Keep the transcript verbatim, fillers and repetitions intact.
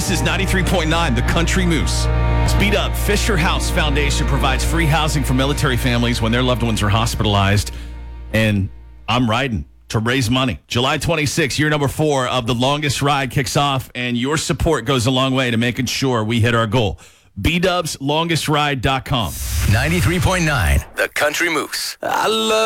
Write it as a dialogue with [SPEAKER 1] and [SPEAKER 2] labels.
[SPEAKER 1] This is ninety-three point nine, The Country Moose. Speed up. Fisher House Foundation provides free housing for military families when their loved ones are hospitalized. And I'm riding to raise money. July twenty-sixth, year number four of The Longest Ride kicks off, and your support goes a long way to making sure we hit our goal. b dubs longest ride dot com.
[SPEAKER 2] ninety-three point nine, The Country Moose. I love